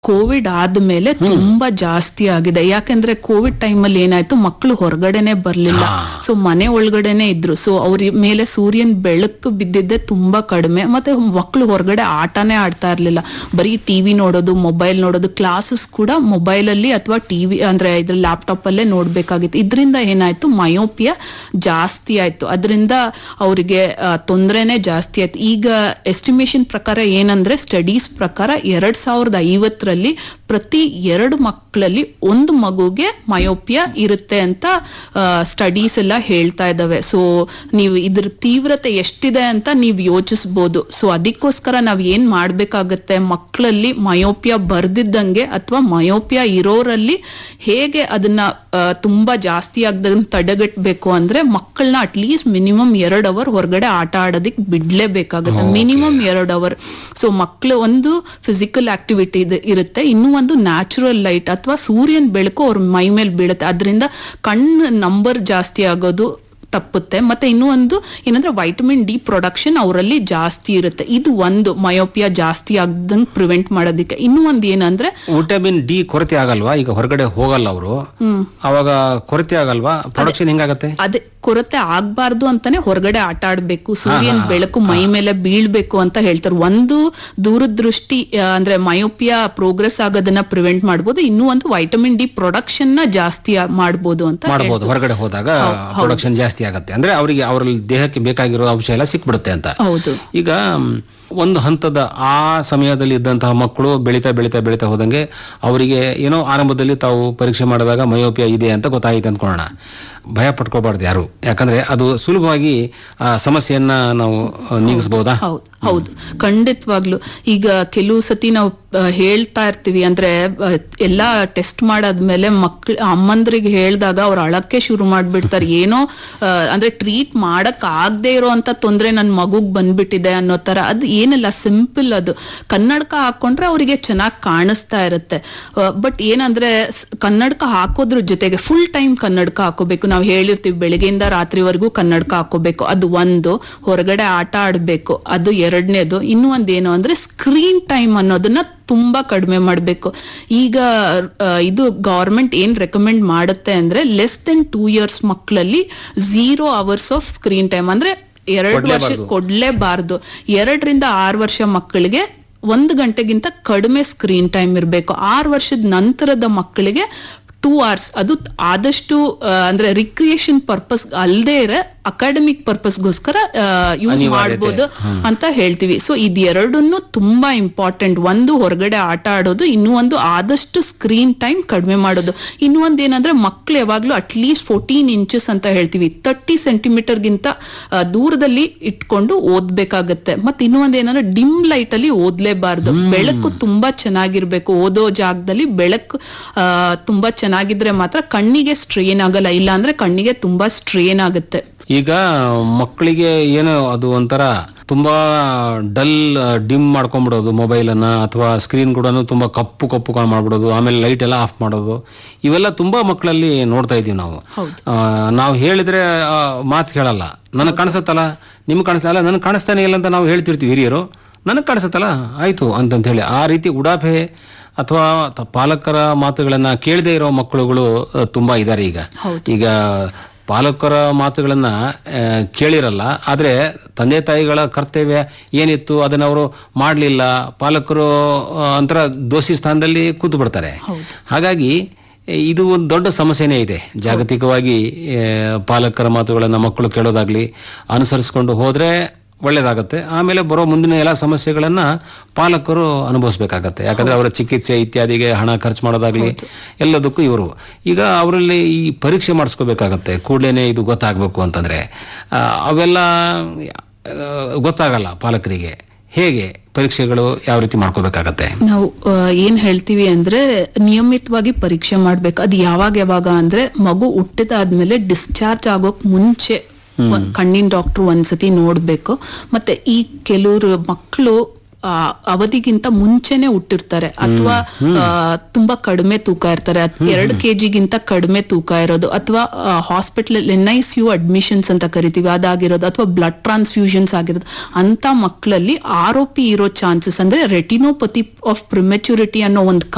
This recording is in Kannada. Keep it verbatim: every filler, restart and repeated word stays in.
ಕೋವಿಡ್ ಆದ್ಮೇಲೆ ತುಂಬಾ ಜಾಸ್ತಿ ಆಗಿದೆ. ಯಾಕಂದ್ರೆ ಕೋವಿಡ್ ಟೈಮಲ್ಲಿ ಏನಾಯ್ತು, ಮಕ್ಕಳು ಹೊರಗಡೆನೆ ಬರ್ಲಿಲ್ಲ, ಸೊ ಮನೆ ಒಳಗಡೆನೆ ಇದ್ರು. ಸೊ ಅವ್ರ ಮೇಲೆ ಸೂರ್ಯನ್ ಬೆಳಕು ಬಿದ್ದಿದ್ದೆ ತುಂಬಾ ಕಡಿಮೆ. ಮತ್ತೆ ಮಕ್ಕಳು ಹೊರಗಡೆ ಆಟನೇ ಆಡ್ತಾ ಇರ್ಲಿಲ್ಲ, ಬರೀ ಟಿವಿ ನೋಡೋದು, ಮೊಬೈಲ್ ನೋಡೋದು. ಕ್ಲಾಸಸ್ ಕೂಡ ಮೊಬೈಲ್ ಅಲ್ಲಿ ಅಥವಾ ಟಿವಿ ಅಂದ್ರೆ ಇದ್ರ ಲ್ಯಾಪ್ಟಾಪ್ ಅಲ್ಲೇ ನೋಡ್ಬೇಕಾಗಿತ್ತು. ಇದರಿಂದ ಏನಾಯ್ತು, ಮಯೋಪಿಯಾ ಜಾಸ್ತಿ ಆಯ್ತು. ಅದರಿಂದ ಅವರಿಗೆ ತೊಂದರೆನೆ ಜಾಸ್ತಿ ಆಯ್ತು. ಈಗ ಎಸ್ಟಿಮೇಷನ್ ಪ್ರಕಾರ ಏನಂದ್ರೆ, ಸ್ಟಡೀಸ್ ಪ್ರಕಾರ ಎರಡ್ ಸಾವಿರದ ಐವತ್ತರಲ್ಲಿ ಪ್ರತಿ ಎರಡು ಮಕ್ಕಳಲ್ಲಿ ಒಂದು ಮಗುಗೆ ಮಯೋಪಿಯಾ ಇರುತ್ತೆ ಅಂತ ಸ್ಟಡೀಸ್ ಎಲ್ಲ ಹೇಳ್ತಾ ಇದಾವೆ. ಸೊ ನೀವು ಇದ್ರ ತೀವ್ರತೆ ಎಷ್ಟಿದೆ ಅಂತ ನೀವು ಯೋಚಿಸ್ಬೋದು. ಸೊ ಅದಕ್ಕೋಸ್ಕರ ನಾವ್ ಏನ್ ಮಾಡ್ಬೇಕಾಗತ್ತೆ, ಮಕ್ಕಳಲ್ಲಿ ಮಯೋಪಿಯಾ ಬರ್ದಿದ್ದಂಗೆ ಅಥವಾ ಮಯೋಪಿಯಾ ಇರೋರಲ್ಲಿ ಹೇಗೆ ಅದನ್ನ ತುಂಬಾ ಜಾಸ್ತಿ ಆಗದಂಗೆ ತಡೆಗಟ್ಟಬೇಕು ಅಂದ್ರೆ, ಮಕ್ಕಳನ್ನ ಅಟ್ಲೀಸ್ಟ್ ಮಿನಿಮಮ್ ಎರಡ್ ಅವರ್ ಹೊರಗಡೆ ಆಟ ಆಡೋದಿಕ್ ಬಿಡ್ಲೇಬೇಕಾಗತ್ತೆ, ಮಿನಿಮಮ್ ಎರಡ್ ಅವರ್. ಸೊ ಮಕ್ಕಳು ಒಂದು ಫಿಸಿಕಲ್ ಆಕ್ಟಿವಿಟಿ ಇರುತ್ತೆ, ಇನ್ನೂ ಒಂದು ನ್ಯಾಚುರಲ್ ಲೈಟ್ ಅಥವಾ ಸೂರ್ಯನ ಬೆಳಕು ಅವ್ರ ಮೈ ಮೇಲೆ ಬೀಳುತ್ತೆ. ಅದರಿಂದ ಕಣ್ಣು ನಂಬರ್ ಜಾಸ್ತಿ ಆಗೋದು ತಪ್ಪುತ್ತೆ. ಮತ್ತೆ ಇನ್ನೂ ಒಂದು ಏನಂದ್ರೆ, ವೈಟಮಿನ್ ಡಿ ಪ್ರೊಡಕ್ಷನ್ ಅವರಲ್ಲಿ ಜಾಸ್ತಿ ಇರುತ್ತೆ. ಇದು ಒಂದು ಮಯೋಪಿಯಾ ಜಾಸ್ತಿ ಆಗದಂಗ್ ಪ್ರಿವೆಂಟ್ ಮಾಡೋದಿಕ್ಕೆ. ಇನ್ನೂ ಒಂದು ಏನಂದ್ರೆ, ವಿಟಮಿನ್ ಡಿ ಕೊರತೆ ಆಗಲ್ವಾ? ಈಗ ಹೊರಗಡೆ ಹೋಗಲ್ಲ ಅವರು, ಅವಾಗ ಕೊರತೆ ಆಗಲ್ವಾ? ಪ್ರೊಡಕ್ಷನ್ ಹೆಂಗಾಗತ್ತೆ? ಅದೇ ಕೊರತೆ ಆಗ್ಬಾರ್ದು ಅಂತಾನೆ ಹೊರಗಡೆ ಆಟ ಆಡ್ಬೇಕು, ಸೂರ್ಯನ ಬೆಳಕು ಮೈ ಮೇಲೆ ಬೀಳ್ಬೇಕು ಅಂತ ಹೇಳ್ತಾರೆ. ಒಂದು ದೂರದೃಷ್ಟಿ ಅಂದ್ರೆ ಮಯೋಪಿಯಾ ಪ್ರೋಗ್ರೆಸ್ ಆಗೋದನ್ನ ಪ್ರಿವೆಂಟ್ ಮಾಡ್ಬೋದು. ಇನ್ನೂ ಒಂದು ವೈಟಮಿನ್ ಡಿ ಪ್ರೊಡಕ್ಷನ್ ನ ಜಾಸ್ತಿ ಮಾಡ್ಬೋದು ಅಂತ ಮಾಡಬಹುದು. ಹೊರಗಡೆ ಹೋದಾಗ ಪ್ರೊಡಕ್ಷನ್ ಜಾಸ್ತಿ ಆಗತ್ತೆ, ಅಂದ್ರೆ ಅವರಿಗೆ ಅವರಲ್ಲಿ ದೇಹಕ್ಕೆ ಬೇಕಾಗಿರೋ ಅಂಶ ಎಲ್ಲ ಸಿಕ್ಬಿಡುತ್ತೆ ಅಂತ. ಹೌದು. ಈಗ ಒಂದು ಹಂತದ ಆ ಸಮಯದಲ್ಲಿ ಇದ್ದಂತಹ ಮಕ್ಕಳು ಬೆಳೀತಾ ಬೆಳೀತಾ ಬೆಳೀತಾ ಹೋದಂಗೆ ಅವರಿಗೆ ಏನೋ ಆರಂಭದಲ್ಲಿ ತಾವು ಪರೀಕ್ಷೆ ಮಾಡಿದಾಗ ಮಯೋಪಿಯಾ ಇದೆ ಅಂತ ಗೊತ್ತಾಯಿತು ಅಂದ್ಕೊಳ್ಳೋಣ. ಭಯ ಪಟ್ಕೋಬಾರ್ದು ಯಾರು, ಯಾಕಂದ್ರೆ ಅದು ಸುಲಭವಾಗಿ ಆ ಸಮಸ್ಯೆಯನ್ನ ನಾವು ನೀಗಿಸಬಹುದಾ? ಹೌದು ಹೌದು ಖಂಡಿತವಾಗ್ಲು. ಈಗ ಕೆಲವು ಸತಿ ನಾವು ಹೇಳ್ತಾ ಇರ್ತೀವಿ, ಅಂದ್ರೆ ಎಲ್ಲಾ ಟೆಸ್ಟ್ ಮಾಡಾದ್ಮೇಲೆ ಮಕ್ಳ ಅಮ್ಮಂದ್ರಿಗೆ ಹೇಳ್ದಾಗ ಅವ್ರು ಅಳಕ್ಕೆ ಶುರು ಮಾಡ್ಬಿಡ್ತಾರೆ. ಏನೋ ಅಂದ್ರೆ ಟ್ರೀಟ್ ಮಾಡಕ್ ಆಗದೆ ಇರೋ ಅಂತ ತೊಂದ್ರೆ ನನ್ ಮಗುಗ್ ಬಂದ್ಬಿಟ್ಟಿದೆ ಅನ್ನೋ ತರ. ಅದು ಏನಿಲ್ಲ, ಸಿಂಪಲ್. ಅದು ಕನ್ನಡಕ ಹಾಕೊಂಡ್ರೆ ಅವರಿಗೆ ಚೆನ್ನಾಗಿ ಕಾಣಿಸ್ತಾ ಇರುತ್ತೆ. ಬಟ್ ಏನಂದ್ರೆ, ಕನ್ನಡಕ ಹಾಕೋದ್ರ ಜೊತೆಗೆ ಫುಲ್ ಟೈಮ್ ಕನ್ನಡಕ ಹಾಕೋಬೇಕು. ನಾವು ಹೇಳಿರ್ತೀವಿ ಬೆಳಗ್ಗೆಯಿಂದ ರಾತ್ರಿವರೆಗೂ ಕನ್ನಡಕ ಹಾಕೋಬೇಕು, ಅದು ಒಂದು. ಹೊರಗಡೆ ಆಟ ಆಡ್ಬೇಕು, ಅದು ಎರಡನೇದು. ಇನ್ನೂ ಒಂದೇನು ಅಂದ್ರೆ, ಸ್ಕ್ರೀನ್ ಟೈಮ್ ಅನ್ನೋದನ್ನ ತುಂಬಾ ಕಡಿಮೆ ಮಾಡ್ಬೇಕು. ಈಗ ಇದು ಗವರ್ಮೆಂಟ್ ಏನ್ ರೆಕಮೆಂಡ್ ಮಾಡುತ್ತೆ ಅಂದ್ರೆ, ಲೆಸ್ ದೆನ್ ಟೂ ಇಯರ್ಸ್ ಮಕ್ಕಳಲ್ಲಿ zero hours off screen time, ಅಂದ್ರೆ ಎರಡು ವರ್ಷ ಕೊಡ್ಲೇಬಾರ್ದು. ಎರಡರಿಂದ ಆರು ವರ್ಷ ಮಕ್ಕಳಿಗೆ ಒಂದು ಗಂಟೆಗಿಂತ ಕಡಿಮೆ ಸ್ಕ್ರೀನ್ ಟೈಮ್ ಇರಬೇಕು. ಆರು ವರ್ಷದ ನಂತರದ ಮಕ್ಕಳಿಗೆ ಟೂ ಅವರ್ಸ್, ಅದು ಆದಷ್ಟು ಅಂದ್ರೆ ರಿಕ್ರಿಯೇಷನ್ ಪರ್ಪಸ್ ಅಲ್ಲದೆ ಇರೋ ಅಕಾಡೆಮಿಕ್ ಪರ್ಪಸ್ಗೋಸ್ಕರ ಯೂಸ್ ಮಾಡ್ಬೋದು ಅಂತ ಹೇಳ್ತೀವಿ. ಸೊ ಇದೆರಡನ್ನು ತುಂಬಾ ಇಂಪಾರ್ಟೆಂಟ್. ಒಂದು ಹೊರಗಡೆ ಆಟ ಆಡೋದು, ಇನ್ನೂ ಒಂದು ಆದಷ್ಟು ಸ್ಕ್ರೀನ್ ಟೈಮ್ ಕಡಿಮೆ ಮಾಡೋದು. ಇನ್ನೂ ಒಂದ್ ಏನಂದ್ರೆ, ಮಕ್ಳು ಯಾವಾಗ್ಲೂ ಅಟ್ಲೀಸ್ಟ್ ಫೋರ್ಟೀನ್ ಇಂಚಸ್ ಅಂತ ಹೇಳ್ತೀವಿ, ತರ್ಟಿ ಸೆಂಟಿಮೀಟರ್ ಗಿಂತ ದೂರದಲ್ಲಿ ಇಟ್ಕೊಂಡು ಓದ್ಬೇಕಾಗತ್ತೆ. ಮತ್ತೆ ಇನ್ನೂ ಒಂದ್ ಏನಂದ್ರೆ, ಡಿಮ್ ಲೈಟ್ ಅಲ್ಲಿ ಓದ್ಲೇಬಾರ್ದು. ಬೆಳಕು ತುಂಬಾ ಚೆನ್ನಾಗಿರ್ಬೇಕು. ಓದೋ ಜಾಗದಲ್ಲಿ ಬೆಳಕು ಆ ತುಂಬಾ ಚೆನ್ನಾಗಿದ್ರೆ ಮಾತ್ರ ಕಣ್ಣಿಗೆ ಸ್ಟ್ರೇನ್ ಆಗಲ್ಲ, ಇಲ್ಲ ಅಂದ್ರೆ ಕಣ್ಣಿಗೆ ತುಂಬಾ ಸ್ಟ್ರೇನ್ ಆಗುತ್ತೆ. ಈಗ ಮಕ್ಕಳಿಗೆ ಏನೋ ಅದು ಒಂಥರ ತುಂಬಾ ಡಲ್ ಡಿಮ್ ಮಾಡ್ಕೊಂಡ್ಬಿಡೋದು ಮೊಬೈಲ್ ಅನ್ನ, ಅಥವಾ ಸ್ಕ್ರೀನ್ ಕೂಡ ತುಂಬಾ ಕಪ್ಪು ಕಪ್ಪು ಮಾಡ್ಬಿಡೋದು, ಆಮೇಲೆ ಲೈಟ್ ಎಲ್ಲ ಆಫ್ ಮಾಡೋದು, ಇವೆಲ್ಲ ತುಂಬಾ ಮಕ್ಕಳಲ್ಲಿ ನೋಡ್ತಾ ಇದೀವಿ ನಾವು. ನಾವು ಹೇಳಿದ್ರೆ ಮಾತು ಕೇಳಲ್ಲ. ನನಗೆ ಕಾಣಿಸುತ್ತಲ್ಲ, ನಿಮ್ಗೆ ಕಾಣಿಸ್ತಲ್ಲ, ನನಗೆ ಕಾಣಿಸ್ತಾನೆ ಇಲ್ಲ ಅಂತ ನಾವು ಹೇಳ್ತಿರ್ತೀವಿ ಹಿರಿಯರು. ನನಗೆ ಕಾಣಿಸುತ್ತಲ್ಲ ಆಯ್ತು ಅಂತಂತ ಹೇಳಿ ಆ ರೀತಿ ಉಡಾಫೆ ಅಥವಾ ಪಾಲಕರ ಮಾತುಗಳನ್ನ ಕೇಳದೆ ಇರೋ ಮಕ್ಕಳುಗಳು ತುಂಬಾ ಇದ್ದಾರೆ ಈಗ. ಈಗ ಪಾಲಕರ ಮಾತುಗಳನ್ನ ಕೇಳಿರಲ್ಲ, ಆದ್ರೆ ತಂದೆ ತಾಯಿಗಳ ಕರ್ತವ್ಯ ಏನಿತ್ತು ಅದನ್ನ ಅವರು ಮಾಡ್ಲಿಲ್ಲ, ಪಾಲಕರು ಒಂಥರ ದೋಷಿ ಸ್ಥಾನದಲ್ಲಿ ಕೂತು ಬಿಡ್ತಾರೆ. ಹಾಗಾಗಿ ಇದು ಒಂದು ದೊಡ್ಡ ಸಮಸ್ಯೆನೇ ಇದೆ. ಜಾಗತಿಕವಾಗಿ ಪಾಲಕರ ಮಾತುಗಳನ್ನ ಮಕ್ಕಳು ಕೇಳೋದಾಗ್ಲಿ ಅನುಸರಿಸಿಕೊಂಡು ಹೋದ್ರೆ ಒಳ್ಳೇದಾಗತ್ತೆ. ಆಮೇಲೆ ಬರೋ ಮುಂದಿನ ಎಲ್ಲ ಸಮಸ್ಯೆಗಳನ್ನ ಪಾಲಕರು ಅನುಭವಿಸ್ಬೇಕಾಗತ್ತೆ. ಯಾಕಂದ್ರೆ ಅವರ ಚಿಕಿತ್ಸೆ ಇತ್ಯಾದಿಗೆ ಹಣ ಖರ್ಚು ಮಾಡೋದಾಗ್ಲಿ ಎಲ್ಲದಕ್ಕೂ ಇವರು ಈಗ ಅವರಲ್ಲಿ ಈ ಪರೀಕ್ಷೆ ಮಾಡಿಸ್ಕೋಬೇಕಾಗತ್ತೆ. ಕೂಡಲೇ ಇದು ಗೊತ್ತಾಗಬೇಕು ಅಂತಂದ್ರೆ ಅವೆಲ್ಲ ಗೊತ್ತಾಗಲ್ಲ ಪಾಲಕರಿಗೆ. ಹೇಗೆ ಪರೀಕ್ಷೆಗಳು ಯಾವ ರೀತಿ ಮಾಡ್ಕೋಬೇಕಾಗತ್ತೆ? ನಾವು ಏನ್ ಹೇಳ್ತೀವಿ ಅಂದ್ರೆ, ನಿಯಮಿತವಾಗಿ ಪರೀಕ್ಷೆ ಮಾಡ್ಬೇಕು. ಅದು ಯಾವಾಗ ಯಾವಾಗ ಅಂದ್ರೆ, ಮಗು ಹುಟ್ಟಿದಾದ್ಮೇಲೆ ಡಿಸ್ಚಾರ್ಜ್ ಆಗೋಕ್ ಮುಂಚೆ ಕಣ್ಣಿನ ಡಾಕ್ಟರ್ ಒಂದ್ಸತಿ ನೋಡ್ಬೇಕು. ಮತ್ತೆ ಈ ಕೆಲವರು ಮಕ್ಕಳು ಅವಧಿಗಿಂತ ಮುಂಚೆನೆ ಹುಟ್ಟಿರ್ತಾರೆ, ಅಥವಾ ತುಂಬಾ ಕಡಿಮೆ ತೂಕ ಇರ್ತಾರೆ, ಎರಡು ಕೆಜಿಗಿಂತ ಕಡಿಮೆ ತೂಕ ಇರೋದು, ಅಥವಾ hospital N I C you admissions ಅಂತ ಕರಿತೀವಿ ಅದಾಗಿರೋದು, ಅಥವಾ ಬ್ಲಡ್ ಟ್ರಾನ್ಸ್ಫ್ಯೂಷನ್ಸ್ ಆಗಿರೋದು. ಅಂತ ಮಕ್ಕಳಲ್ಲಿ ಆರ್ ಒ ಪಿ ಇರೋ ಚಾನ್ಸಸ್, ಅಂದ್ರೆ ರೆಟಿನೋಪತಿ ಆಫ್ ಪ್ರಿಮೆಚುರಿಟಿ ಅನ್ನೋ ಒಂದು